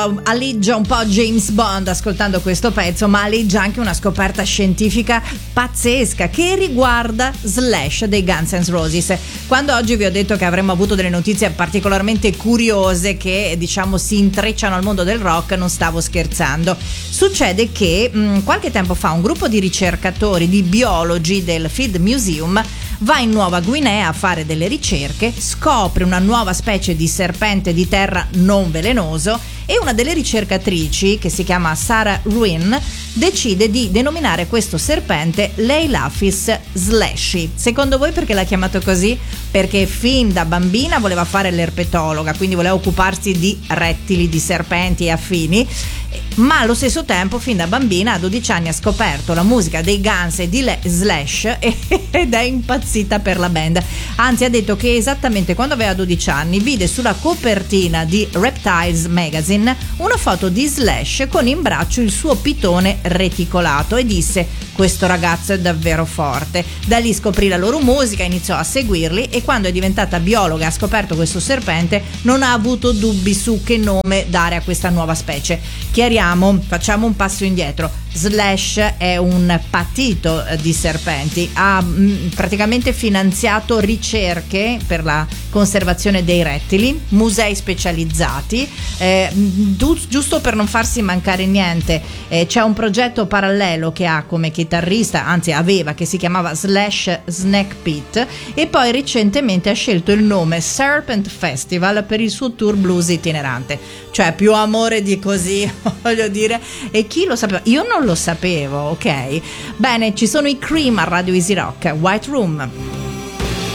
Alleggia un po' James Bond ascoltando questo pezzo, ma alleggia anche una scoperta scientifica pazzesca che riguarda Slash dei Guns N' Roses. Quando oggi vi ho detto che avremmo avuto delle notizie particolarmente curiose che diciamo si intrecciano al mondo del rock, non stavo scherzando. Succede che qualche tempo fa un gruppo di ricercatori, di biologi del Field Museum va in Nuova Guinea a fare delle ricerche, scopre una nuova specie di serpente di terra non velenoso e una delle ricercatrici, che si chiama Sarah Ruin, decide di denominare questo serpente Leilaphis slashy. Secondo voi perché l'ha chiamato così? Perché fin da bambina voleva fare l'erpetologa, quindi voleva occuparsi di rettili, di serpenti e affini, ma allo stesso tempo fin da bambina a 12 anni ha scoperto la musica dei Guns e di Slash ed è impazzita per la band. Anzi, ha detto che esattamente quando aveva 12 anni vide sulla copertina di Reptiles Magazine una foto di Slash con in braccio il suo pitone reticolato e disse: questo ragazzo è davvero forte. Da lì scoprì la loro musica, iniziò a seguirli e quando è diventata biologa e ha scoperto questo serpente non ha avuto dubbi su che nome dare a questa nuova specie. Chiariamo, facciamo un passo indietro. Slash è un patito di serpenti, ha praticamente finanziato ricerche per la conservazione dei rettili, musei specializzati, giusto per non farsi mancare niente. C'è un progetto parallelo che ha come chitarrista, anzi aveva, che si chiamava Slash Snake Pit, e poi recentemente ha scelto il nome Serpent Festival per il suo tour blues itinerante. Cioè, più amore di così, voglio dire. E chi lo sapeva? Io non lo sapevo, ok? Bene, ci sono i Cream a Radio Easy Rock, White Room.